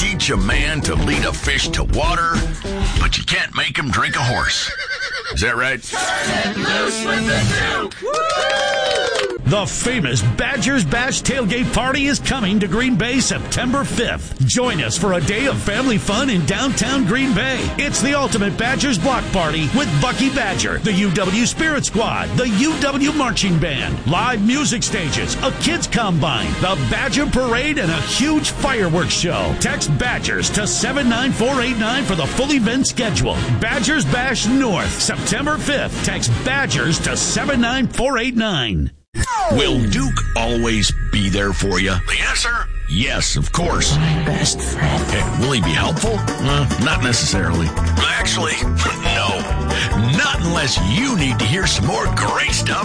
teach a man to lead a fish to water, but you can't make him drink a horse. Is that right? Turn it loose with the Duke! The famous Badgers Bash Tailgate Party is coming to Green Bay September 5th. Join us for a day of family fun in downtown Green Bay. It's the ultimate Badgers block party with Bucky Badger, the UW Spirit Squad, the UW Marching Band, live music stages, a kids combine, the Badger Parade, and a huge fireworks show. Text Badgers to 79489 for the full event schedule. Badgers Bash North, September 5th. Text Badgers to 79489. Will Duke always be there for you? The answer? Yes, of course. My best friend. Hey, will he be helpful? Not necessarily. Actually, no. Not unless you need to hear some more great stuff